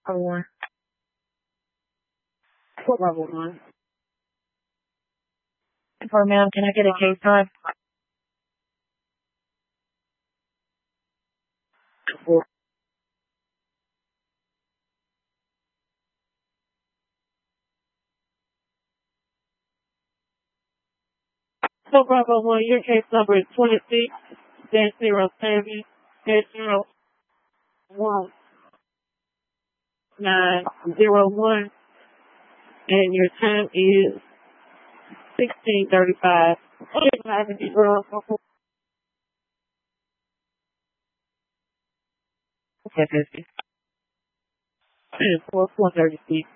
1. Fort Level 1. For ma'am, can I get a case time? 4. So Bravo 1, your case number is 26-07-01901, and your time is 16:35. Okay, 50. And 4:30 feet.